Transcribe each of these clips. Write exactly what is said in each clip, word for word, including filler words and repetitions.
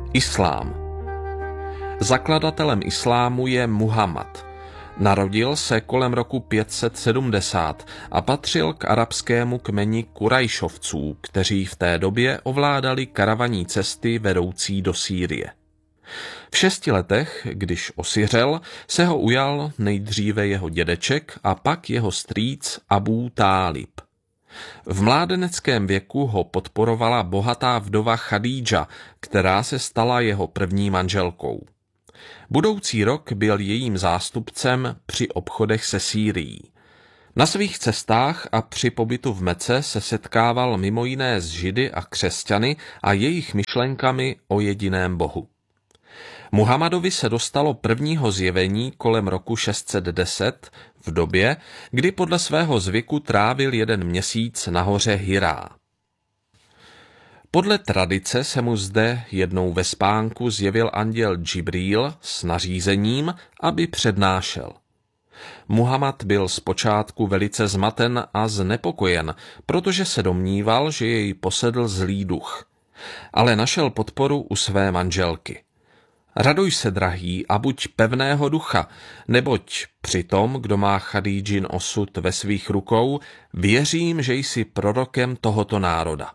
Islám. Zakladatelem islámu je Muhammad. Narodil se kolem roku pět set sedmdesát a patřil k arabskému kmeni Kurajšovců, kteří v té době ovládali karavaní cesty vedoucí do Sýrie. V šesti letech, když osiřel, se ho ujal nejdříve jeho dědeček a pak jeho strýc Abú Tálib. V mládeneckém věku ho podporovala bohatá vdova Chadídža, která se stala jeho první manželkou. Budoucí rok byl jejím zástupcem při obchodech se Sýrií. Na svých cestách a při pobytu v Mece se setkával mimo jiné s Židy a křesťany a jejich myšlenkami o jediném Bohu. Muhammadovi se dostalo prvního zjevení kolem roku šest set deset v době, kdy podle svého zvyku trávil jeden měsíc na hoře Hirá. Podle tradice se mu zde jednou ve spánku zjevil anděl Džibril s nařízením, aby přednášel. Muhammad byl zpočátku velice zmaten a znepokojen, protože se domníval, že jej posedl zlý duch. Ale našel podporu u své manželky. Raduj se, drahý, a buď pevného ducha, neboť při tom, kdo má Chadídžin osud ve svých rukou, věřím, že jsi prorokem tohoto národa.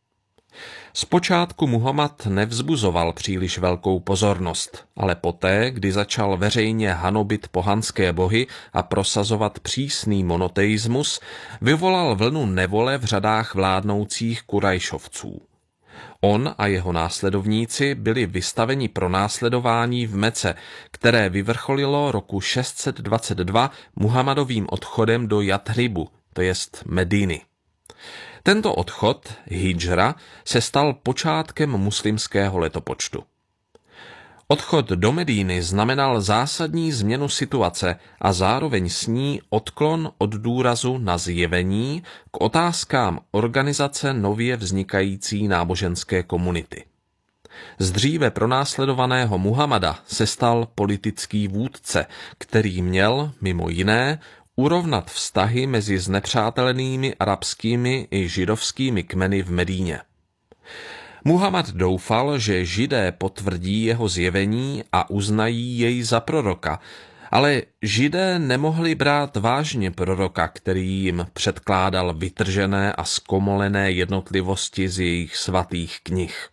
Zpočátku Muhammad nevzbuzoval příliš velkou pozornost, ale poté, kdy začal veřejně hanobit pohanské bohy a prosazovat přísný monoteismus, vyvolal vlnu nevole v řadách vládnoucích Kurajšovců. On a jeho následovníci byli vystaveni pronásledování v Mece, které vyvrcholilo roku šest set dvacet dva Muhammadovým odchodem do Jathribu, to jest Mediny. Tento odchod, hidžra, se stal počátkem muslimského letopočtu. Odchod do Medíny znamenal zásadní změnu situace a zároveň s ní odklon od důrazu na zjevení k otázkám organizace nově vznikající náboženské komunity. Z dříve pronásledovaného Muhammada se stal politický vůdce, který měl, mimo jiné, urovnat vztahy mezi znepřátelenými arabskými i židovskými kmeny v Medíně. Muhammad doufal, že Židé potvrdí jeho zjevení a uznají jej za proroka, ale Židé nemohli brát vážně proroka, který jim předkládal vytržené a zkomolené jednotlivosti z jejich svatých knih.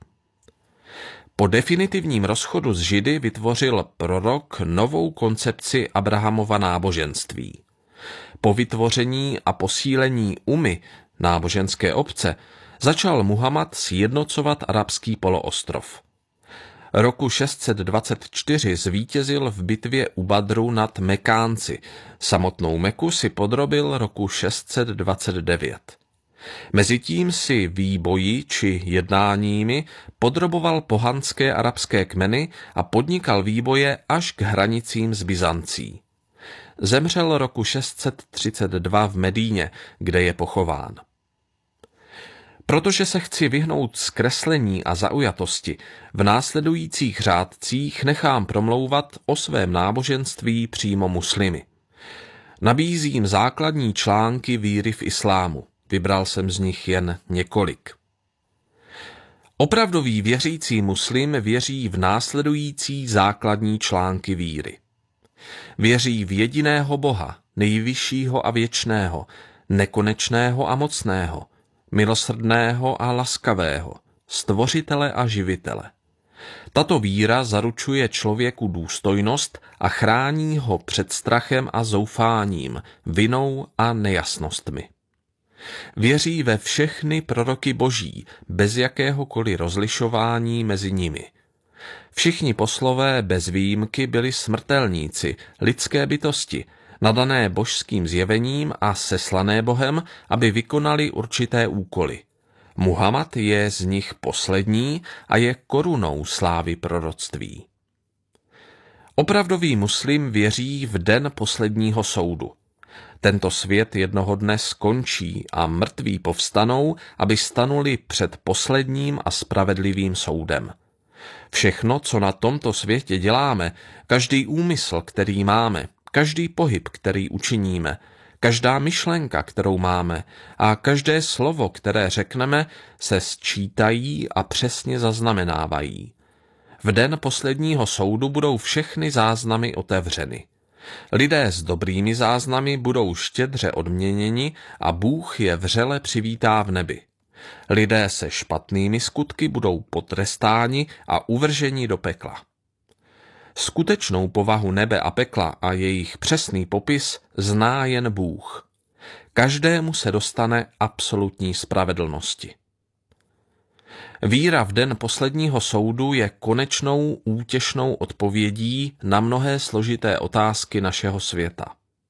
Po definitivním rozchodu s Židy vytvořil prorok novou koncepci Abrahamova náboženství. Po vytvoření a posílení Umy, náboženské obce, začal Muhammad sjednocovat arabský poloostrov. Roku šest set dvacet čtyři zvítězil v bitvě u Badru nad Mekánci, samotnou Meku si podrobil roku šest set dvacet devět. Mezitím si výboji či jednáními podroboval pohanské arabské kmeny a podnikal výboje až k hranicím s Byzancí. Zemřel roku šest set třicet dva v Medíně, kde je pochován. Protože se chci vyhnout zkreslení a zaujatosti, v následujících řádcích nechám promlouvat o svém náboženství přímo muslimy. Nabízím základní články víry v islámu. Vybral jsem z nich jen několik. Opravdový věřící muslim věří v následující základní články víry. Věří v jediného Boha, nejvyššího a věčného, nekonečného a mocného, milosrdného a laskavého, stvořitele a živitele. Tato víra zaručuje člověku důstojnost a chrání ho před strachem a zoufáním, vinou a nejasnostmi. Věří ve všechny proroky boží, bez jakéhokoliv rozlišování mezi nimi. Všichni poslové bez výjimky byli smrtelníci, lidské bytosti, nadané božským zjevením a seslané Bohem, aby vykonali určité úkoly. Muhammad je z nich poslední a je korunou slávy proroctví. Opravdový muslim věří v den posledního soudu. Tento svět jednoho dne skončí a mrtví povstanou, aby stanuli před posledním a spravedlivým soudem. Všechno, co na tomto světě děláme, každý úmysl, který máme, každý pohyb, který učiníme, každá myšlenka, kterou máme a každé slovo, které řekneme, se sčítají a přesně zaznamenávají. V den posledního soudu budou všechny záznamy otevřeny. Lidé s dobrými záznamy budou štědře odměněni a Bůh je vřele přivítá v nebi. Lidé se špatnými skutky budou potrestáni a uvrženi do pekla. Skutečnou povahu nebe a pekla a jejich přesný popis zná jen Bůh. Každému se dostane absolutní spravedlnosti. Víra v den posledního soudu je konečnou útěšnou odpovědí na mnohé složité otázky našeho světa.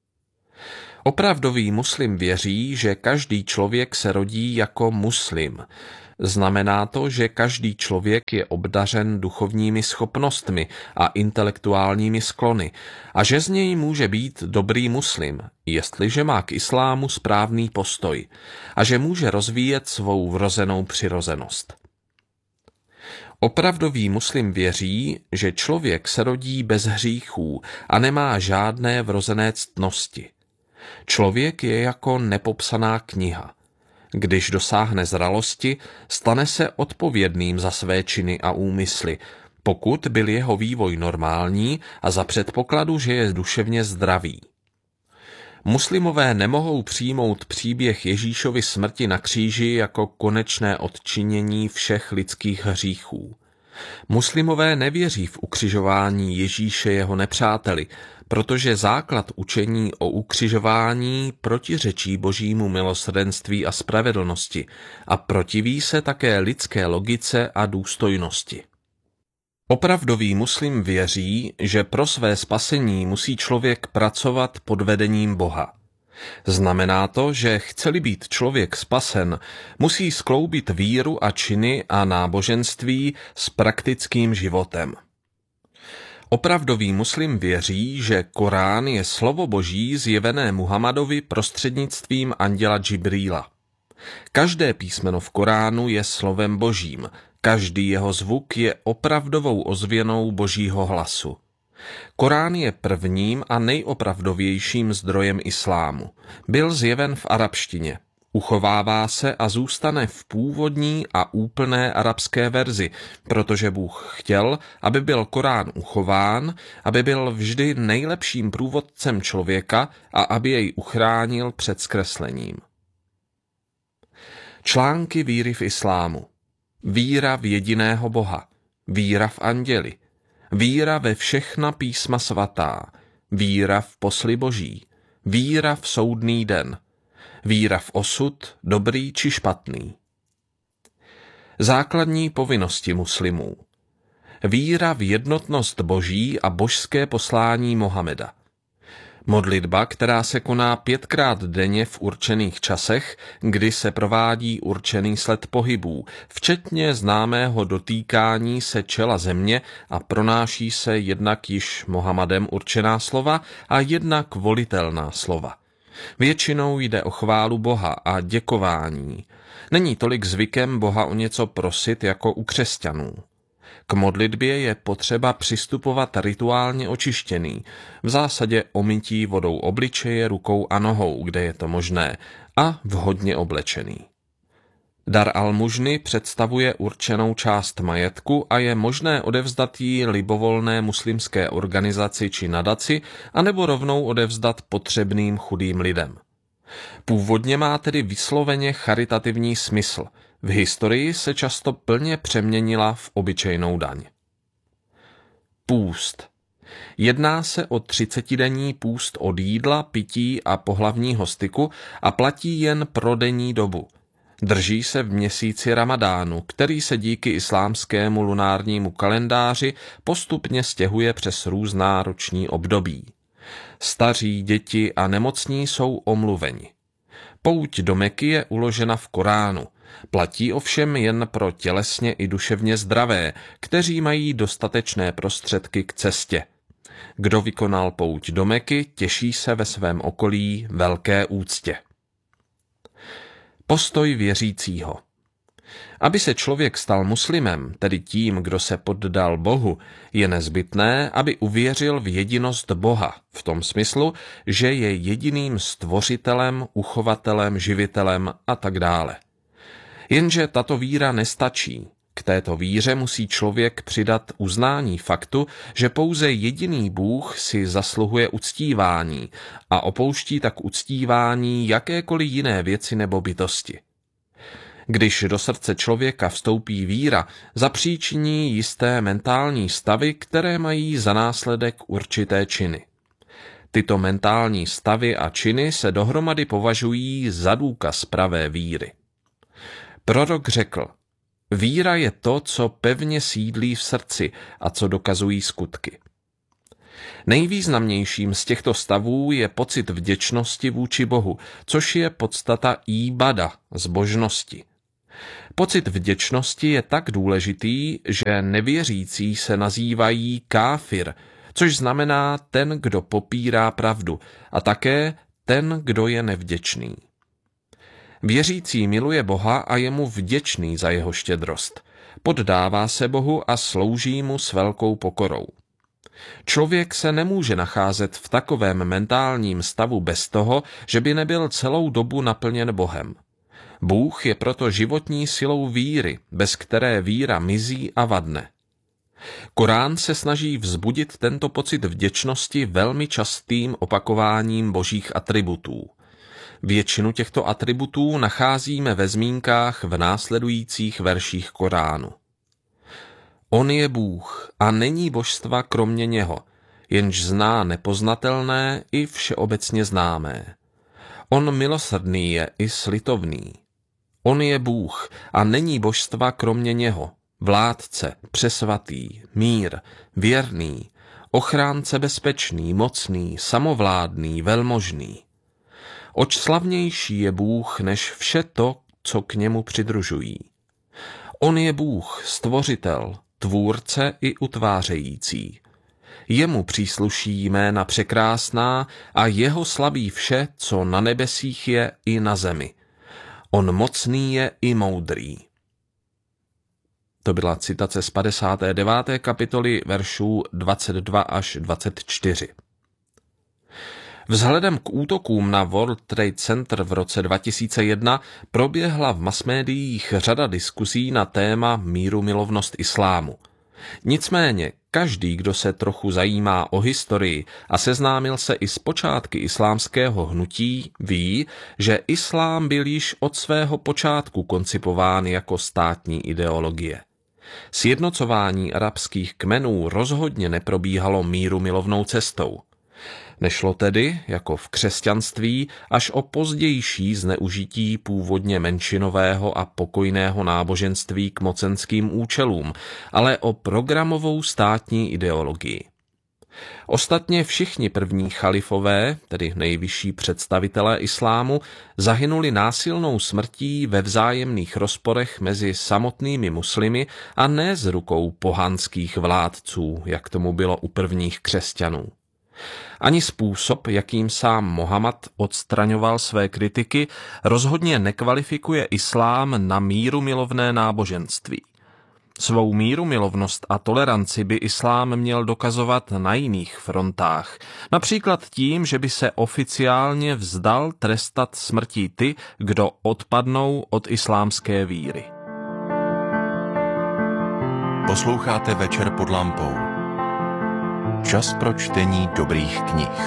Opravdový muslim věří, že každý člověk se rodí jako muslim. Znamená to, že každý člověk je obdařen duchovními schopnostmi a intelektuálními sklony a že z něj může být dobrý muslim, jestliže má k islámu správný postoj a že může rozvíjet svou vrozenou přirozenost. Opravdový muslim věří, že člověk se rodí bez hříchů a nemá žádné vrozené ctnosti. Člověk je jako nepopsaná kniha. Když dosáhne zralosti, stane se odpovědným za své činy a úmysly, pokud byl jeho vývoj normální a za předpokladu, že je duševně zdravý. Muslimové nemohou přijmout příběh Ježíšovy smrti na kříži jako konečné odčinění všech lidských hříchů. Muslimové nevěří v ukřižování Ježíše jeho nepřáteli, protože základ učení o ukřižování protiřečí božímu milosrdenství a spravedlnosti a protiví se také lidské logice a důstojnosti. Opravdový muslim věří, že pro své spasení musí člověk pracovat pod vedením Boha. Znamená to, že chce-li být člověk spasen, musí skloubit víru a činy a náboženství s praktickým životem. Opravdový muslim věří, že Korán je slovo Boží zjevené Muhammadovi prostřednictvím anděla Džibrýla. Každé písmeno v Koránu je slovem Božím, každý jeho zvuk je opravdovou ozvěnou Božího hlasu. Korán je prvním a nejopravdovějším zdrojem islámu. Byl zjeven v arabštině. Uchovává se a zůstane v původní a úplné arabské verzi, protože Bůh chtěl, aby byl Korán uchován, aby byl vždy nejlepším průvodcem člověka a aby jej uchránil před zkreslením. Články víry v islámu. Víra v jediného Boha. Víra v anděli. Víra ve všechna písma svatá. Víra v posly Boží. Víra v soudný den. Víra v osud, dobrý či špatný. Základní povinnosti muslimů. Víra v jednotnost Boží a božské poslání Mohameda. Modlitba, která se koná pětkrát denně v určených časech, kdy se provádí určený sled pohybů, včetně známého dotýkání se čela země a pronáší se jednak již Mohamedem určená slova a jednak volitelná slova. Většinou jde o chválu Boha a děkování. Není tolik zvykem Boha o něco prosit jako u křesťanů. K modlitbě je potřeba přistupovat rituálně očištěný, v zásadě omytí vodou obličeje, rukou a nohou, kde je to možné, a vhodně oblečený. Dar almužny představuje určenou část majetku a je možné odevzdat ji libovolné muslimské organizaci či nadaci, anebo rovnou odevzdat potřebným chudým lidem. Původně má tedy vysloveně charitativní smysl. V historii se často plně přeměnila v obyčejnou daň. Půst. Jedná se o třicetidenní půst od jídla, pití a pohlavního styku a platí jen pro denní dobu. Drží se v měsíci Ramadánu, který se díky islámskému lunárnímu kalendáři postupně stěhuje přes různá roční období. Staří, děti a nemocní jsou omluveni. Pouť do Meky je uložena v Koránu. Platí ovšem jen pro tělesně i duševně zdravé, kteří mají dostatečné prostředky k cestě. Kdo vykonal pouť do Meky, těší se ve svém okolí velké úctě. Postoj věřícího. Aby se člověk stal muslimem, tedy tím, kdo se poddal Bohu, je nezbytné, aby uvěřil v jedinost Boha, v tom smyslu, že je jediným stvořitelem, uchovatelem, živitelem a tak dále. Jenže tato víra nestačí. K této víře musí člověk přidat uznání faktu, že pouze jediný Bůh si zasluhuje uctívání a opouští tak uctívání jakékoliv jiné věci nebo bytosti. Když do srdce člověka vstoupí víra, zapříčiní jisté mentální stavy, které mají za následek určité činy. Tyto mentální stavy a činy se dohromady považují za důkaz pravé víry. Prorok řekl: víra je to, co pevně sídlí v srdci a co dokazují skutky. Nejvýznamnějším z těchto stavů je pocit vděčnosti vůči Bohu, což je podstata íbada, zbožnosti. Pocit vděčnosti je tak důležitý, že nevěřící se nazývají káfir, což znamená ten, kdo popírá pravdu, a také ten, kdo je nevděčný. Věřící miluje Boha a je mu vděčný za jeho štědrost. Poddává se Bohu a slouží mu s velkou pokorou. Člověk se nemůže nacházet v takovém mentálním stavu bez toho, že by nebyl celou dobu naplněn Bohem. Bůh je proto životní silou víry, bez které víra mizí a vadne. Korán se snaží vzbudit tento pocit vděčnosti velmi častým opakováním božích atributů. Většinu těchto atributů nacházíme ve zmínkách v následujících verších Koránu. On je Bůh a není božstva kromě něho, jenž zná nepoznatelné i všeobecně známé. On milosrdný je i slitovný. On je Bůh a není božstva kromě něho, vládce, přesvatý, mír, věrný, ochránce bezpečný, mocný, samovládný, velmožný. Oč slavnější je Bůh než vše to, co k němu přidružují. On je Bůh, stvořitel, tvůrce i utvářející. Jemu přísluší jména překrásná a jeho slaví vše, co na nebesích je i na zemi. On mocný je i moudrý. To byla citace z padesáté deváté kapitoly veršů dvacet dva až dvacet čtyři. Vzhledem k útokům na World Trade Center v roce dva tisíce jedna proběhla v masmédiích řada diskusí na téma mírumilovnost islámu. Nicméně každý, kdo se trochu zajímá o historii a seznámil se i s počátky islámského hnutí, ví, že islám byl již od svého počátku koncipován jako státní ideologie. Sjednocování arabských kmenů rozhodně neprobíhalo mírumilovnou cestou. Nešlo tedy, jako v křesťanství, až o pozdější zneužití původně menšinového a pokojného náboženství k mocenským účelům, ale o programovou státní ideologii. Ostatně všichni první chalifové, tedy nejvyšší představitelé islámu, zahynuli násilnou smrtí ve vzájemných rozporech mezi samotnými muslimy a ne z rukou pohanských vládců, jak tomu bylo u prvních křesťanů. Ani způsob, jakým sám Mohamed odstraňoval své kritiky, rozhodně nekvalifikuje islám na mírumilovné náboženství. Svou mírumilovnost a toleranci by islám měl dokazovat na jiných frontách, například tím, že by se oficiálně vzdal trestat smrtí ty, kdo odpadnou od islámské víry. Posloucháte Večer pod lampou. Čas pro čtení dobrých knih.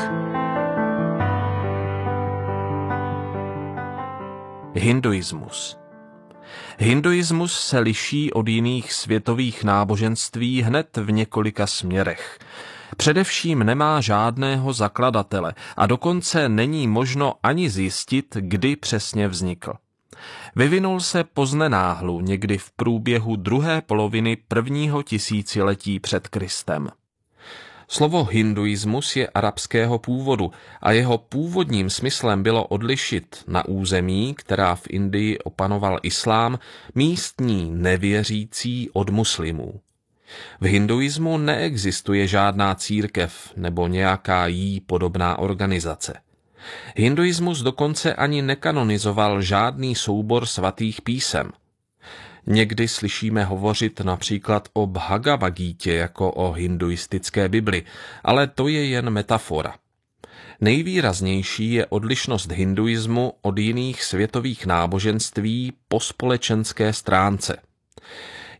Hinduismus. Hinduismus se liší od jiných světových náboženství hned v několika směrech. Především nemá žádného zakladatele a dokonce není možno ani zjistit, kdy přesně vznikl. Vyvinul se poznenáhlu někdy v průběhu druhé poloviny prvního tisíciletí před Kristem. Slovo hinduismus je arabského původu a jeho původním smyslem bylo odlišit na území, která v Indii opanoval islám, místní nevěřící od muslimů. V hinduismu neexistuje žádná církev nebo nějaká jí podobná organizace. Hinduismus dokonce ani nekanonizoval žádný soubor svatých písem. Někdy slyšíme hovořit například o Bhagavad Gítě jako o hinduistické Bibli, ale to je jen metafora. Nejvýraznější je odlišnost hinduismu od jiných světových náboženství po společenské stránce.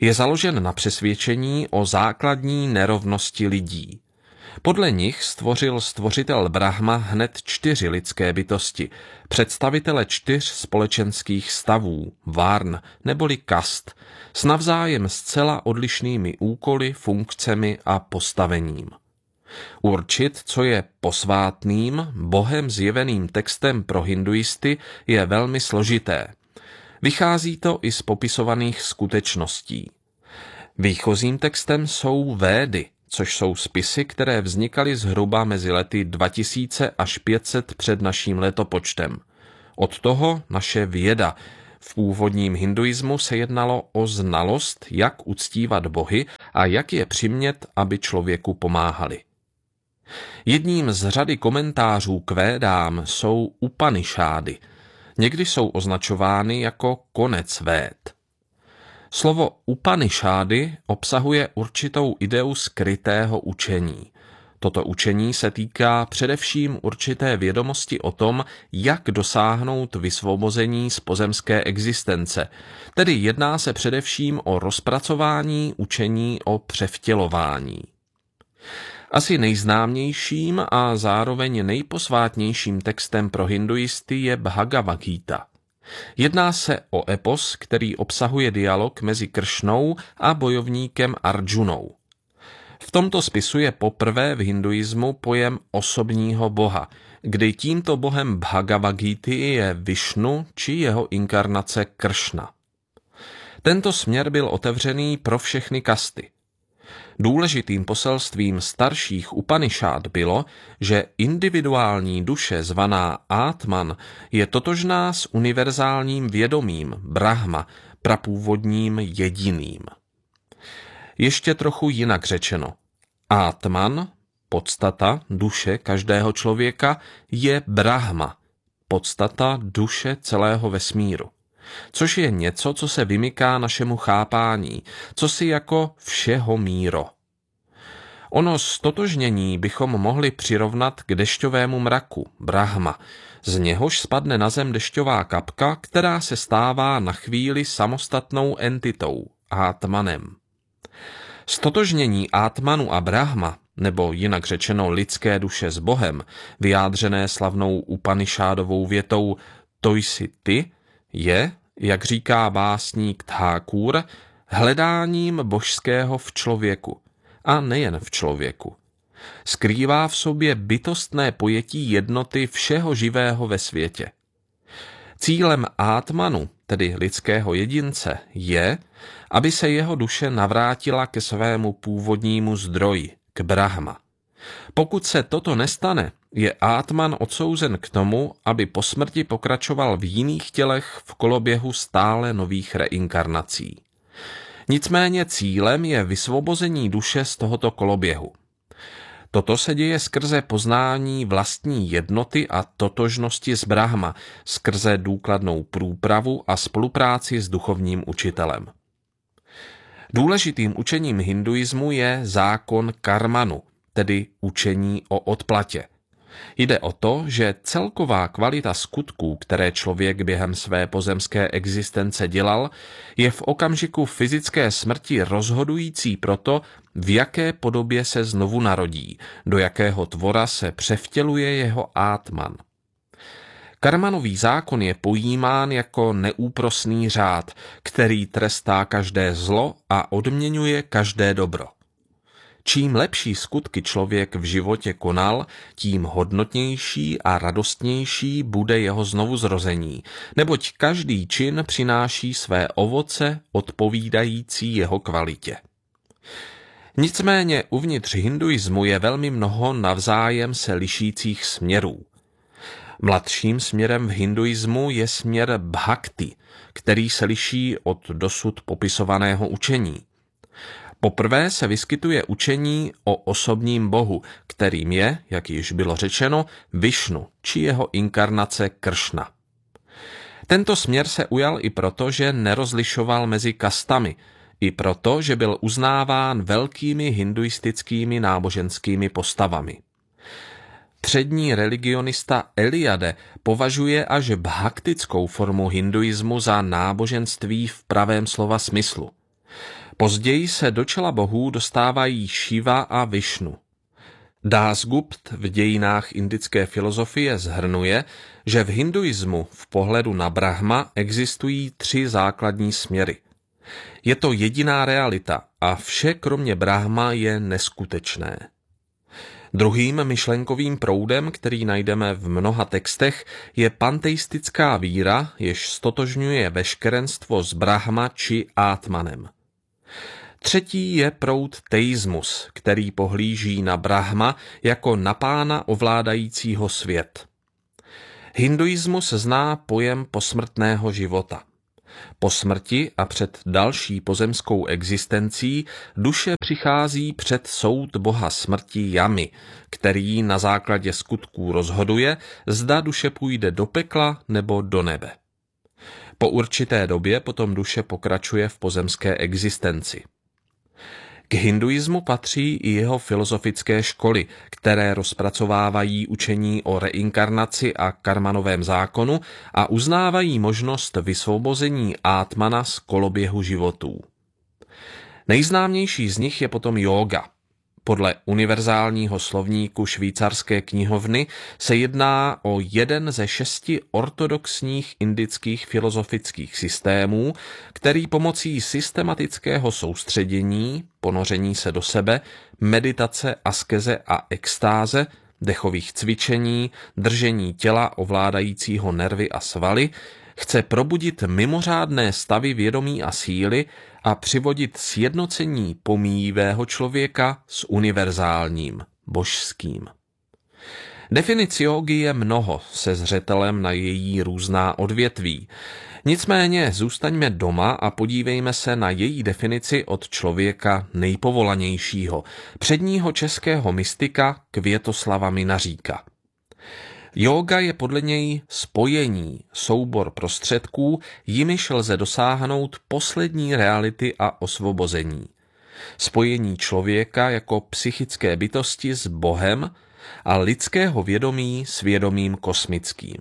Je založen na přesvědčení o základní nerovnosti lidí. Podle nich stvořil stvořitel Brahma hned čtyři lidské bytosti, představitele čtyř společenských stavů, varn neboli kast, s navzájem zcela odlišnými úkoly, funkcemi a postavením. Určit, co je posvátným, Bohem zjeveným textem pro hinduisty, je velmi složité. Vychází to i z popisovaných skutečností. Výchozím textem jsou Védy, což jsou spisy, které vznikaly zhruba mezi lety dva tisíce až pět set před naším letopočtem. Od toho naše věda. V původním hinduismu se jednalo o znalost, jak uctívat bohy a jak je přimět, aby člověku pomáhali. Jedním z řady komentářů k Védám jsou Upanišády. Někdy jsou označovány jako konec Véd. Slovo Upanišády obsahuje určitou ideu skrytého učení. Toto učení se týká především určité vědomosti o tom, jak dosáhnout vysvobození z pozemské existence, tedy jedná se především o rozpracování učení o převtělování. Asi nejznámějším a zároveň nejposvátnějším textem pro hinduisty je Bhagavad Gita. Jedná se o epos, který obsahuje dialog mezi Kršnou a bojovníkem Arjunou. V tomto spisu je poprvé v hinduismu pojem osobního boha, kdy tímto bohem Bhagavad Gity je Višnu či jeho inkarnace Kršna. Tento směr byl otevřený pro všechny kasty. Důležitým poselstvím starších Upanišád bylo, že individuální duše zvaná Átman je totožná s univerzálním vědomím Brahma, prapůvodním jediným. Ještě trochu jinak řečeno. Átman, podstata duše každého člověka, je Brahma, podstata duše celého vesmíru. Což je něco, co se vymyká našemu chápání, co si jako všeho míro. Ono stotožnění bychom mohli přirovnat k dešťovému mraku, Brahma, z něhož spadne na zem dešťová kapka, která se stává na chvíli samostatnou entitou, Átmanem. Stotožnění Átmanu a Brahma, nebo jinak řečeno lidské duše s Bohem, vyjádřené slavnou Upanišádovou větou To jsi ty, je, jak říká básník Thákur, hledáním božského v člověku. A nejen v člověku. Skrývá v sobě bytostné pojetí jednoty všeho živého ve světě. Cílem Átmanu, tedy lidského jedince, je, aby se jeho duše navrátila ke svému původnímu zdroji, k Brahma. Pokud se toto nestane, je Átman odsouzen k tomu, aby po smrti pokračoval v jiných tělech v koloběhu stále nových reinkarnací. Nicméně cílem je vysvobození duše z tohoto koloběhu. Toto se děje skrze poznání vlastní jednoty a totožnosti s Brahma, skrze důkladnou průpravu a spolupráci s duchovním učitelem. Důležitým učením hinduismu je zákon karmanu, tedy učení o odplatě. Jde o to, že celková kvalita skutků, které člověk během své pozemské existence dělal, je v okamžiku fyzické smrti rozhodující pro to, v jaké podobě se znovu narodí, do jakého tvora se převtěluje jeho átman. Karmanový zákon je pojímán jako neúprosný řád, který trestá každé zlo a odměňuje každé dobro. Čím lepší skutky člověk v životě konal, tím hodnotnější a radostnější bude jeho znovuzrození, neboť každý čin přináší své ovoce odpovídající jeho kvalitě. Nicméně uvnitř hinduismu je velmi mnoho navzájem se lišících směrů. Mladším směrem v hinduismu je směr bhakti, který se liší od dosud popisovaného učení. Poprvé se vyskytuje učení o osobním bohu, kterým je, jak již bylo řečeno, Višnu, či jeho inkarnace Kršna. Tento směr se ujal i proto, že nerozlišoval mezi kastami, i proto, že byl uznáván velkými hinduistickými náboženskými postavami. Přední religionista Eliade považuje až bhaktickou formu hinduismu za náboženství v pravém slova smyslu. Později se do čela bohů dostávají Šiva a Višnu. Dasgupt v dějinách indické filozofie shrnuje, že v hinduismu v pohledu na Brahma existují tři základní směry. Je to jediná realita a vše kromě Brahma je neskutečné. Druhým myšlenkovým proudem, který najdeme v mnoha textech, je panteistická víra, jež stotožňuje veškerenstvo s Brahma či Átmanem. Třetí je proud teismus, který pohlíží na Brahma jako na pána ovládajícího svět. Hinduismus zná pojem posmrtného života. Po smrti a před další pozemskou existencí duše přichází před soud boha smrti Jamy, který na základě skutků rozhoduje, zda duše půjde do pekla nebo do nebe. Po určité době potom duše pokračuje v pozemské existenci. K hinduismu patří i jeho filozofické školy, které rozpracovávají učení o reinkarnaci a karmanovém zákonu a uznávají možnost vysvobození átmana z koloběhu životů. Nejznámější z nich je potom jóga. Podle univerzálního slovníku švýcarské knihovny se jedná o jeden ze šesti ortodoxních indických filozofických systémů, který pomocí systematického soustředění, ponoření se do sebe, meditace, askeze a extáze, dechových cvičení, držení těla ovládajícího nervy a svaly, chce probudit mimořádné stavy vědomí a síly a přivodit sjednocení pomíjivého člověka s univerzálním, božským. Definic jógy je mnoho se zřetelem na její různá odvětví. Nicméně zůstaňme doma a podívejme se na její definici od člověka nejpovolanějšího, předního českého mystika Květoslava Minaříka. Jóga je podle něj spojení, soubor prostředků, jimiž lze dosáhnout poslední reality a osvobození. Spojení člověka jako psychické bytosti s Bohem a lidského vědomí s vědomím kosmickým.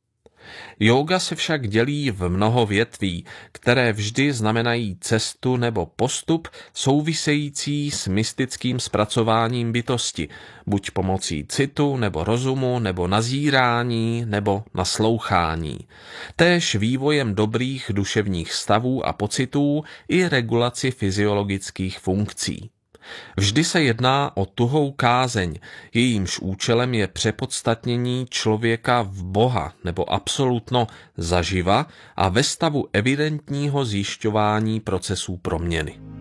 Jóga se však dělí v mnoho větví, které vždy znamenají cestu nebo postup související s mystickým zpracováním bytosti, buď pomocí citu nebo rozumu, nebo nazírání, nebo naslouchání. Též vývojem dobrých duševních stavů a pocitů i regulaci fyziologických funkcí. Vždy se jedná o tuhou kázeň, jejímž účelem je přepodstatnění člověka v Boha nebo absolutno zaživa a ve stavu evidentního zjišťování procesů proměny.